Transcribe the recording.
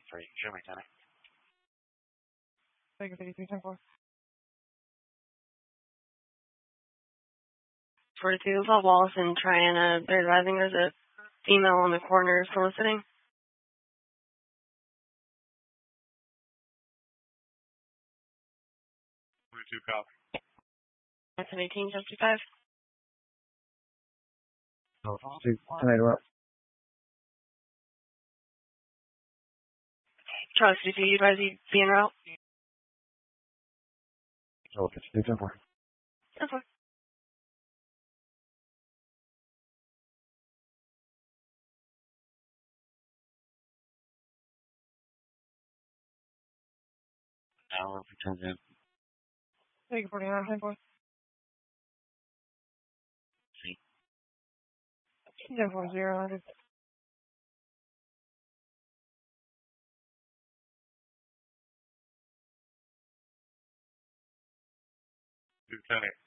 53. Show me, Tenny. Vegas 8310-4. 42, Paul Wallison trying they're advising there's a female on the corner soliciting. 42 copy. That's an 1855. Oh, 10 up. Charlie 52, you guys be en route? Oh, 5210-4. That's fine. Now if it turns in. Vegas 4910-4. See. 10-4-0. Lieutenant.